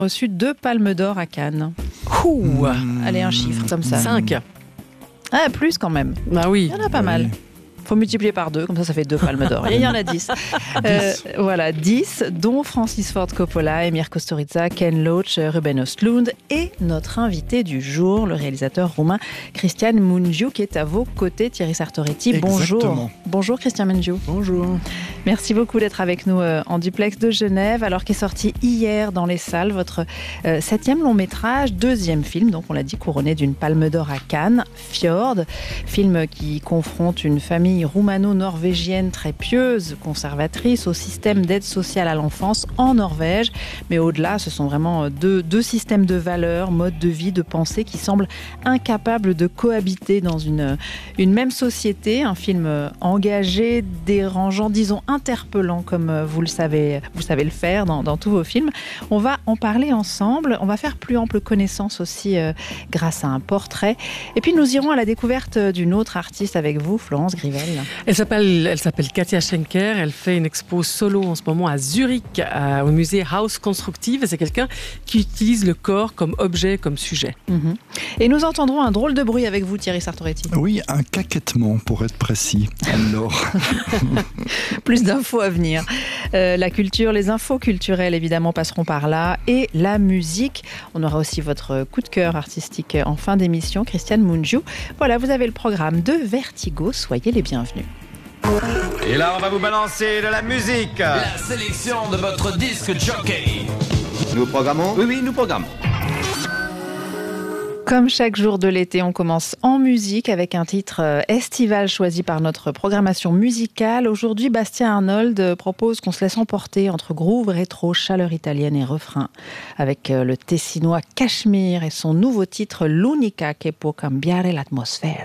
reçu 2 palmes d'or à Cannes. Allez, un chiffre comme ça. 5. Ah, plus quand même. Bah oui. Il y en a pas mal. Faut multiplier par 2, comme ça fait 2 palmes d'or. Et il y en a 10. Voilà, 10, dont Francis Ford Coppola, Emir Kusturica, Ken Loach, Ruben Östlund et notre invité du jour, le réalisateur roumain Cristian Mungiu, qui est à vos côtés, Thierry Sartoretti. Bonjour. Bonjour Cristian Mungiu. Bonjour. Merci beaucoup d'être avec nous en duplex de Genève, alors qu'est sorti hier dans les salles votre 7e long métrage, 2e film, donc on l'a dit, couronné d'une palme d'or à Cannes, Fjord, film qui confronte une famille roumano-norvégienne très pieuse, conservatrice, au système d'aide sociale à l'enfance en Norvège. Mais au-delà, ce sont vraiment deux systèmes de valeurs, modes de vie, de pensée qui semblent incapables de cohabiter dans une même société. Un film engagé, dérangeant, disons interpellant, comme vous savez le faire dans tous vos films. On va en parler ensemble. On va faire plus ample connaissance aussi grâce à un portrait. Et puis nous irons à la découverte d'une autre artiste avec vous, Florence Grivel. Elle s'appelle Katia Schenker. Elle fait une expo solo en ce moment à Zurich, au musée Haus Constructive. C'est quelqu'un qui utilise le corps comme objet, comme sujet. Et nous entendrons un drôle de bruit avec vous, Thierry Sartoretti. Oui, un caquettement pour être précis. Alors. Plus d'infos à venir. La culture, les infos culturelles évidemment passeront par là, et la musique. On aura aussi votre coup de cœur artistique en fin d'émission, Cristian Mungiu. Voilà, vous avez le programme de Vertigo. Soyez les bienvenus. Et là, on va vous balancer de la musique. La sélection de votre disque jockey. Nous programmons ? Oui, nous programmons. Comme chaque jour de l'été, on commence en musique avec un titre estival choisi par notre programmation musicale. Aujourd'hui, Bastien Arnold propose qu'on se laisse emporter entre groove, rétro, chaleur italienne et refrain, avec le tessinois Cachemire et son nouveau titre L'unica che può cambiare l'atmosfera.